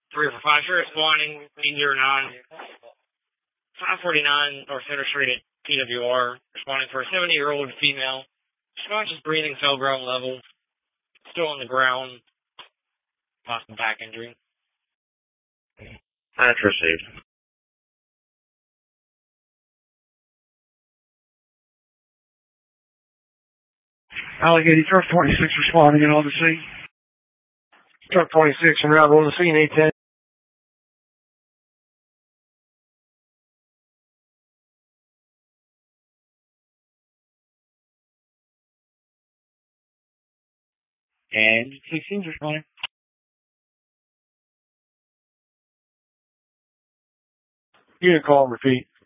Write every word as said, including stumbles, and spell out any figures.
three for five, sure, responding, eight zero nine, five forty-nine North Center Street at P W R, responding for a seventy-year-old female. Unconscious breathing, cell ground level, still on the ground, possible back injury. That's received. Allegheny Truck twenty-six responding and on the scene. Truck twenty-six and route on the scene, eight ten. And sixteen's responding. Unit call, repeat.